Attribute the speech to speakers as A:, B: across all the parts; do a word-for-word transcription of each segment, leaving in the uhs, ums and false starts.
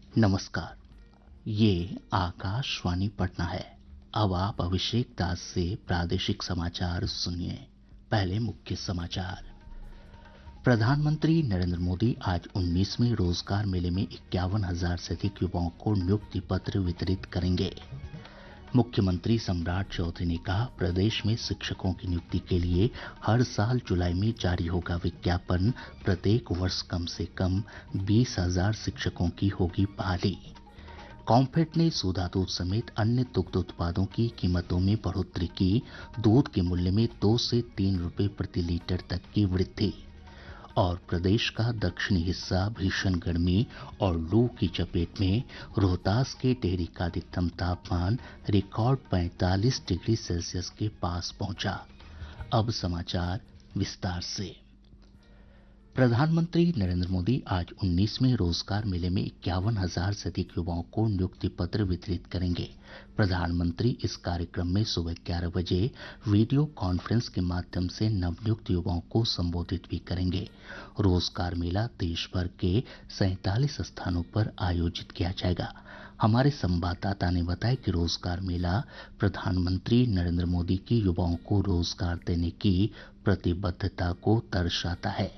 A: नमस्कार। ये आकाशवाणी पटना है। अब आप अभिषेक दास से प्रादेशिक समाचार सुनिए। पहले मुख्य समाचार। प्रधानमंत्री नरेंद्र मोदी आज उन्नीसवें रोजगार मेले में इक्यावन हजार से अधिक युवाओं को नियुक्ति पत्र वितरित करेंगे। मुख्यमंत्री सम्राट चौधरी ने कहा, प्रदेश में शिक्षकों की नियुक्ति के लिए हर साल जुलाई में जारी होगा विज्ञापन। प्रत्येक वर्ष कम से कम बीस हजार शिक्षकों की होगी बहाली। कॉम्फेड ने सोधा दूध समेत अन्य दुग्ध उत्पादों की कीमतों में बढ़ोतरी की। दूध के मूल्य में दो से तीन रुपए प्रति लीटर तक की वृद्धि। और प्रदेश का दक्षिणी हिस्सा भीषण गर्मी और लू की चपेट में। रोहतास के टेहरी का अधिकतम तापमान रिकॉर्ड पैंतालीस डिग्री सेल्सियस के पास पहुंचा। अब समाचार विस्तार से। प्रधानमंत्री नरेंद्र मोदी आज उन्नीसवें रोजगार मेले में इक्यावन हजार से अधिक युवाओं को नियुक्ति पत्र वितरित करेंगे। प्रधानमंत्री इस कार्यक्रम में सुबह ग्यारह बजे वीडियो कॉन्फ्रेंस के माध्यम से नवनियुक्त युवाओं को संबोधित भी करेंगे। रोजगार मेला देश भर के सैंतालीस स्थानों पर आयोजित किया जाएगा। हमारे संवाददाता ने बताया कि रोजगार मेला प्रधानमंत्री नरेंद्र मोदी की युवाओं को रोजगार देने की प्रतिबद्धता को दर्शाता है।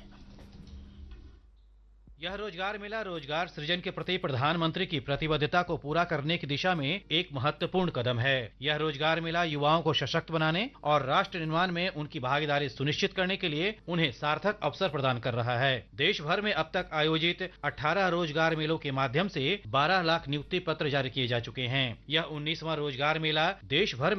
B: यह रोजगार मेला रोजगार सृजन के प्रति प्रधानमंत्री की प्रतिबद्धता को पूरा करने की दिशा में एक महत्वपूर्ण कदम है। यह रोजगार मेला युवाओं को सशक्त बनाने और राष्ट्र निर्माण में उनकी भागीदारी सुनिश्चित करने के लिए उन्हें सार्थक अवसर प्रदान कर रहा है। देश भर में अब तक आयोजित अठारह रोजगार मेलों के माध्यम से बारह लाख नियुक्ति पत्र जारी किए जा चुके हैं। यह उन्नीसवां रोजगार मेला देश भर